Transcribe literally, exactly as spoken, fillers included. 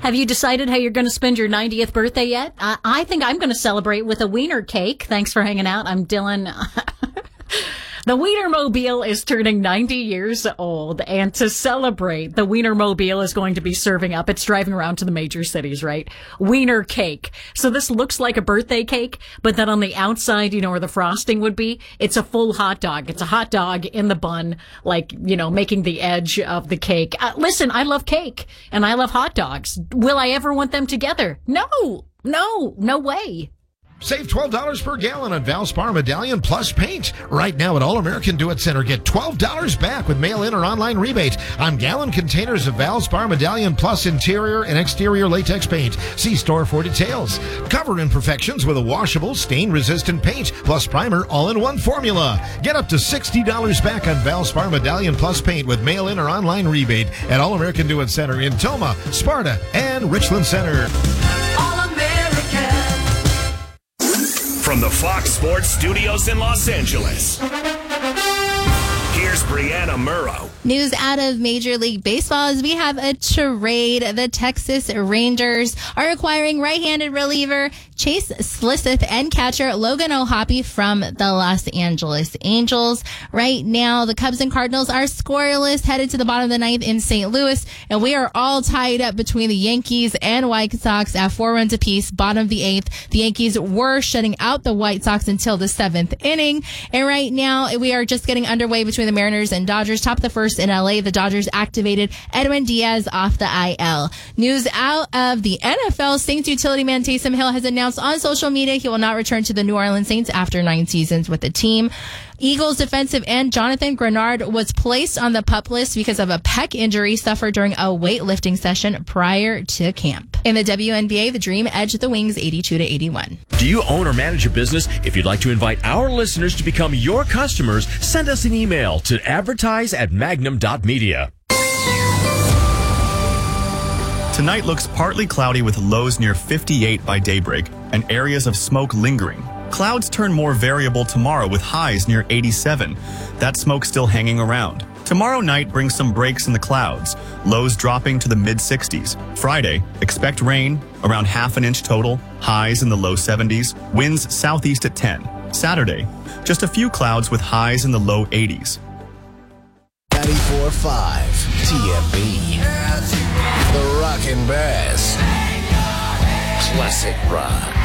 Have you decided how you're going to spend your ninetieth birthday yet? Uh, I think I'm going to celebrate with a wiener cake. Thanks for hanging out. I'm Dylan. The Wienermobile is turning ninety years old, and to celebrate, the Wienermobile is going to be serving up, it's driving around to the major cities, right? Wiener cake. So this looks like a birthday cake, but then on the outside, you know, where the frosting would be, it's a full hot dog. It's a hot dog in the bun, like, you know, making the edge of the cake. Uh, listen, I love cake, and I love hot dogs. Will I ever want them together? No, no, no way. Save twelve dollars per gallon on Valspar Medallion Plus paint. Right now at All American Do It Center, get twelve dollars back with mail-in or online rebate on gallon containers of Valspar Medallion Plus interior and exterior latex paint. See store for details. Cover imperfections with a washable, stain-resistant paint plus primer all in one formula. Get up to sixty dollars back on Valspar Medallion Plus paint with mail-in or online rebate at All American Do It Center in Toma, Sparta, and Richland Center. From the Fox Sports Studios in Los Angeles, here's Brianna Murrow. News out of Major League Baseball as we have a trade. The Texas Rangers are acquiring right-handed reliever Chase Slisseth and catcher Logan O'Hoppe from the Los Angeles Angels. Right now, the Cubs and Cardinals are scoreless, headed to the bottom of the ninth in Saint Louis, and we are all tied up between the Yankees and White Sox at four runs apiece, bottom of the eighth. The Yankees were shutting out the White Sox until the seventh inning, and right now we are just getting underway between the Mariners and Dodgers. Top of the first in L A, the Dodgers activated Edwin Diaz off the I L. News out of the N F L, Saints utility man Taysom Hill has announced on social media he will not return to the New Orleans Saints after nine seasons with the team. Eagles defensive end Jonathan Grenard was placed on the PUP list because of a pec injury suffered during a weightlifting session prior to camp. In the W N B A, the Dream edged the Wings eighty-two to eighty-one. Do you own or manage a business? If you'd like to invite our listeners to become your customers, send us an email to advertise at magnum dot media. Tonight looks partly cloudy with lows near fifty-eight by daybreak and areas of smoke lingering. Clouds turn more variable tomorrow with highs near eighty-seven. That smoke still hanging around. Tomorrow night brings some breaks in the clouds, lows dropping to the mid-sixties. Friday, expect rain, around half an inch total, highs in the low seventies, winds southeast at ten. Saturday, just a few clouds with highs in the low eighties. ninety-four point five T M B. The Rockin' Bass. Classic rock.